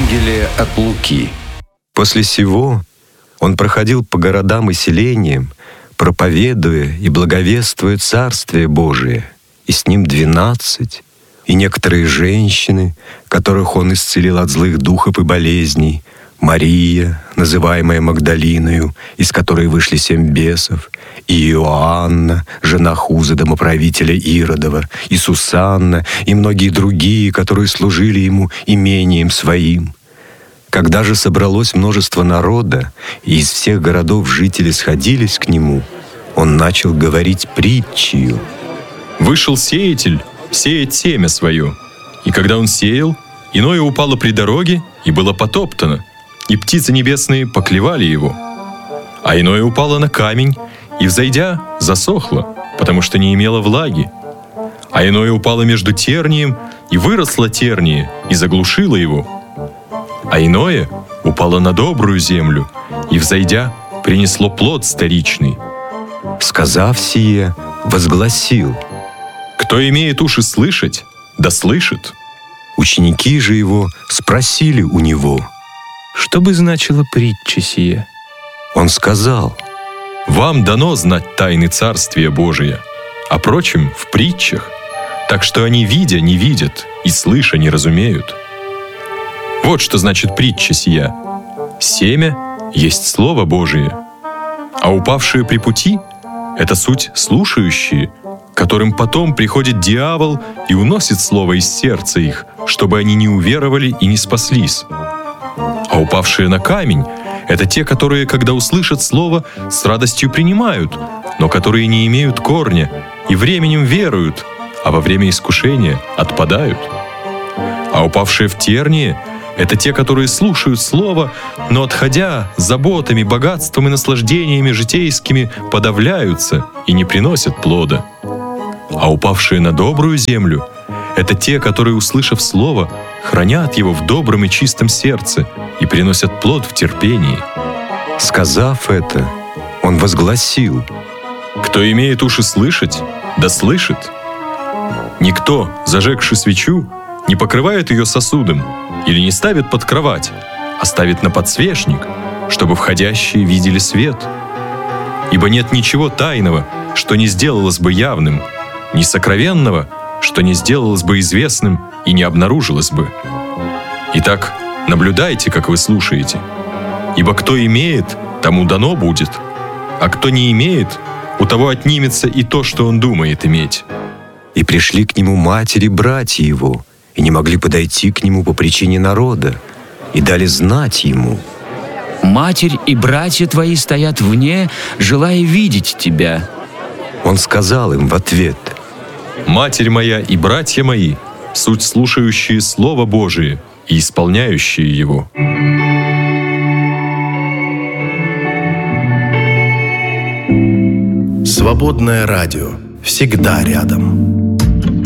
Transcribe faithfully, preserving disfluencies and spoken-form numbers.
Евангелие от Луки. После сего он проходил по городам и селениям, проповедуя и благовествуя Царствие Божие, и с ним двенадцать, и некоторые женщины, которых он исцелил от злых духов и болезней, Мария, называемая Магдалиною, из которой вышли семь бесов, и Иоанна, жена Хуза, домоправителя Иродова, и Сусанна, и многие другие, которые служили ему имением своим. Когда же собралось множество народа, и из всех городов жители сходились к нему, он начал говорить притчию. «Вышел сеятель сеять семя свое, и когда он сеял, иное упало при дороге и было потоптано, и птицы небесные поклевали его. А иное упало на камень, и, взойдя, засохло, потому что не имело влаги. А иное упало между тернием, и выросло терние, и заглушило его. А иное упало на добрую землю, и, взойдя, принесло плод сторичный». Сказав сие, возгласил: «Кто имеет уши слышать, да слышит». Ученики же его спросили у него: что бы значила притча сия? Он сказал: «Вам дано знать тайны Царствия Божия, а прочим в притчах, так что они, видя, не видят, и слыша, не разумеют. Вот что значит притча сия. Семя есть Слово Божие, а упавшие при пути — это суть слушающие, которым потом приходит дьявол и уносит слово из сердца их, чтобы они не уверовали и не спаслись. А упавшие на камень — это те, которые, когда услышат слово, с радостью принимают, но которые не имеют корня и временем веруют, а во время искушения отпадают. А упавшие в тернии — это те, которые слушают слово, но, отходя заботами, богатством и наслаждениями житейскими, подавляются и не приносят плода. А упавшие на добрую землю — это те, которые, услышав слово, хранят его в добром и чистом сердце и приносят плод в терпении». Сказав это, он возгласил: «Кто имеет уши слышать, да слышит. Никто, зажегши свечу, не покрывает ее сосудом или не ставит под кровать, а ставит на подсвечник, чтобы входящие видели свет. Ибо нет ничего тайного, что не сделалось бы явным, ни сокровенного, что не сделалось бы известным и не обнаружилось бы. Итак, наблюдайте, как вы слушаете. Ибо кто имеет, тому дано будет, а кто не имеет, у того отнимется и то, что он думает иметь». И пришли к нему матери и братья его, и не могли подойти к нему по причине народа, и дали знать ему: «Матерь и братья твои стоят вне, желая видеть тебя». Он сказал им в ответ: «Матерь моя и братья мои — суть слушающие Слово Божие и исполняющие его». Свободное радио. Всегда рядом.